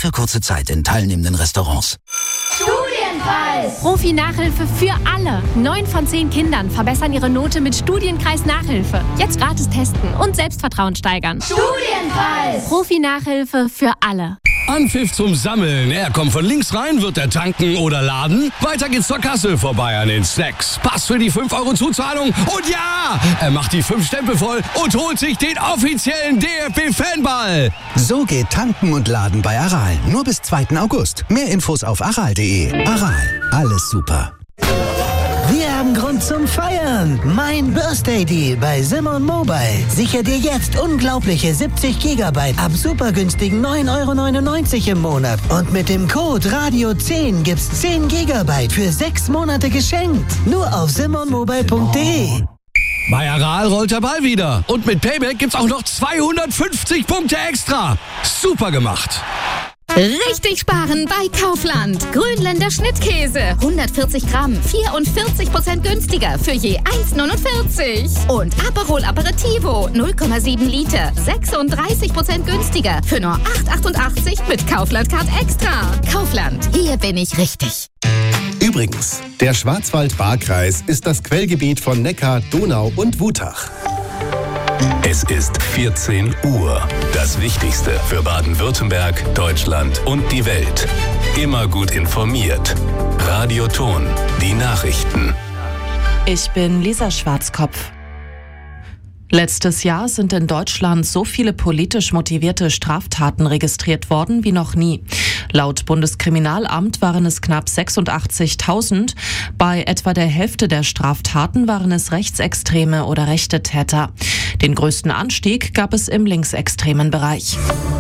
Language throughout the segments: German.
für kurze Zeit in teilnehmenden Restaurants. Studienpreis! Profi-Nachhilfe für alle. 9 von 10 Kindern verbessern ihre Note mit Studienkreis Nachhilfe. Jetzt gratis testen und Selbstvertrauen steigern. Studienpreis! Profi-Nachhilfe für alle. Anpfiff zum Sammeln. Er kommt von links rein, wird er tanken oder laden. Weiter geht's zur Kasse, vorbei an den Snacks. Pass für die 5 € Zuzahlung. Und ja, er macht die 5 Stempel voll und holt sich den offiziellen DFB-Fanball. So geht tanken und laden bei Aral. Nur bis 2. August. Mehr Infos auf aral.de. Aral, alles super. Wir haben Grund zum Feiern. Mein Birthday Deal bei Simon Mobile. Sicher dir jetzt unglaubliche 70 GB ab super günstigen 9,99 € im Monat. Und mit dem Code RADIO10 gibt's 10 GB für 6 Monate geschenkt. Nur auf simonmobile.de. Bei Aral rollt der Ball wieder. Und mit Payback gibt's auch noch 250 Punkte extra. Super gemacht. Richtig sparen bei Kaufland. Grünländer Schnittkäse. 140 Gramm, 44% günstiger für je 1,49. Und Aperol Aperitivo, 0,7 Liter, 36% günstiger für nur 8,88 mit Kaufland Card Extra. Kaufland, hier bin ich richtig. Übrigens, der Schwarzwald-Baar-Kreis ist das Quellgebiet von Neckar, Donau und Wutach. Es ist 14 Uhr. Das Wichtigste für Baden-Württemberg, Deutschland und die Welt. Immer gut informiert. Radio Ton, die Nachrichten. Ich bin Lisa Schwarzkopf. Letztes Jahr sind in Deutschland so viele politisch motivierte Straftaten registriert worden wie noch nie. Laut Bundeskriminalamt waren es knapp 86.000. Bei etwa der Hälfte der Straftaten waren es rechtsextreme oder rechte Täter. Den größten Anstieg gab es im linksextremen Bereich.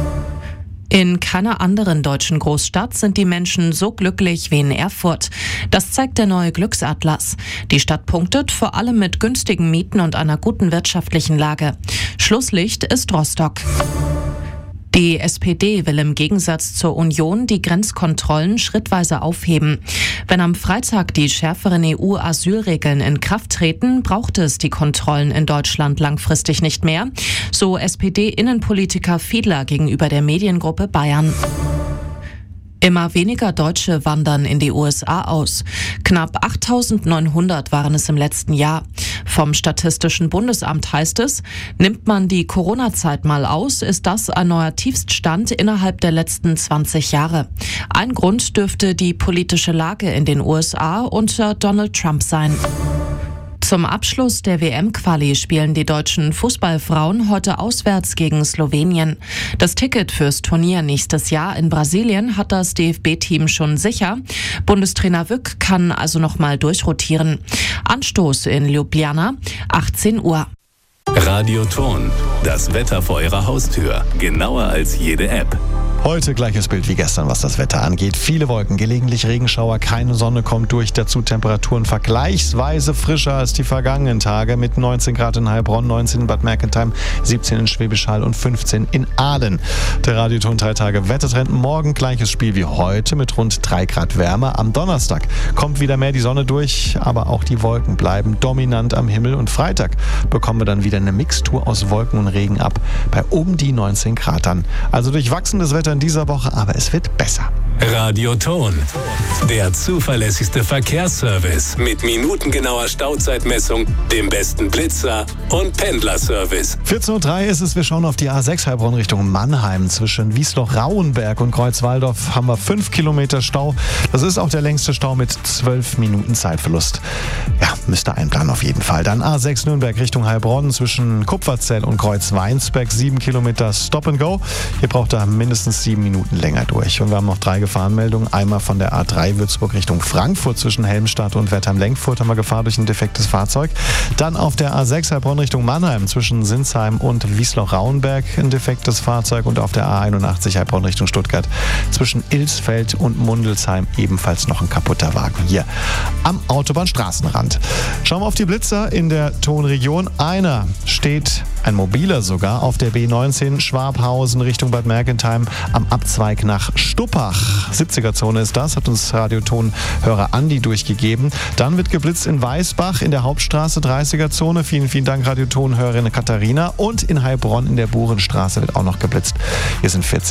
In keiner anderen deutschen Großstadt sind die Menschen so glücklich wie in Erfurt. Das zeigt der neue Glücksatlas. Die Stadt punktet vor allem mit günstigen Mieten und einer guten wirtschaftlichen Lage. Schlusslicht ist Rostock. Die SPD will im Gegensatz zur Union die Grenzkontrollen schrittweise aufheben. Wenn am Freitag die schärferen EU-Asylregeln in Kraft treten, braucht es die Kontrollen in Deutschland langfristig nicht mehr, so SPD-Innenpolitiker Fiedler gegenüber der Mediengruppe Bayern. Immer weniger Deutsche wandern in die USA aus. Knapp 8.900 waren es im letzten Jahr. Vom Statistischen Bundesamt heißt es, nimmt man die Corona-Zeit mal aus, ist das ein neuer Tiefststand innerhalb der letzten 20 Jahre. Ein Grund dürfte die politische Lage in den USA unter Donald Trump sein. Zum Abschluss der WM-Quali spielen die deutschen Fußballfrauen heute auswärts gegen Slowenien. Das Ticket fürs Turnier nächstes Jahr in Brasilien hat das DFB-Team schon sicher. Bundestrainer Wück kann also nochmal durchrotieren. Anstoß in Ljubljana, 18 Uhr. Radio Ton, das Wetter vor Ihrer Haustür. Genauer als jede App. Heute gleiches Bild wie gestern, was das Wetter angeht. Viele Wolken, gelegentlich Regenschauer, keine Sonne kommt durch. Dazu Temperaturen vergleichsweise frischer als die vergangenen Tage mit 19 Grad in Heilbronn, 19 in Bad Mergentheim, 17 in Schwäbisch Hall und 15 in Aalen. Der Radioton 3 Tage Wettertrend. Morgen gleiches Spiel wie heute mit rund 3 Grad Wärme. Am Donnerstag kommt wieder mehr die Sonne durch, aber auch die Wolken bleiben dominant am Himmel. Und Freitag bekommen wir dann wieder eine Mixtur aus Wolken und Regen ab bei um die 19 Grad dann. Also durchwachsenes Wetter in dieser Woche, aber es wird besser. Radio Ton, der zuverlässigste Verkehrsservice mit minutengenauer Stauzeitmessung, dem besten Blitzer und Pendlerservice. 14.03 Uhr ist es, wir schauen auf die A6 Heilbronn Richtung Mannheim. Zwischen Wiesloch-Rauenberg und Kreuzwaldorf haben wir 5 Kilometer Stau. Das ist auch der längste Stau mit 12 Minuten Zeitverlust. Ja, müsste einplanen auf jeden Fall. Dann A6 Nürnberg Richtung Heilbronn zwischen Kupferzell und Kreuzweinsberg 7 Kilometer Stop and Go. Hier braucht er mindestens 7 Minuten länger durch. Und wir haben noch 3 Gefahrenmeldungen. Einmal von der A3 Würzburg Richtung Frankfurt zwischen Helmstadt und Wertheim-Lenkfurt haben wir Gefahr durch ein defektes Fahrzeug. Dann auf der A6 Heilbronn Richtung Mannheim zwischen Sinsheim und Wiesloch-Rauenberg ein defektes Fahrzeug. Und auf der A81 Heilbronn Richtung Stuttgart zwischen Ilsfeld und Mundelsheim ebenfalls noch ein kaputter Wagen hier am Autobahnstraßenrand. Schauen wir auf die Blitzer in der Tonregion. Einer steht, ein mobiler sogar, auf der B19 Schwabhausen Richtung Bad Mergentheim am Abzweig nach Stuppach. 70er-Zone ist das, hat uns Radioton-Hörer Andi durchgegeben. Dann wird geblitzt in Weißbach in der Hauptstraße 30er-Zone. Vielen, vielen Dank, Radioton-Hörerin Katharina. Und in Heilbronn in der Burenstraße wird auch noch geblitzt. Hier sind 40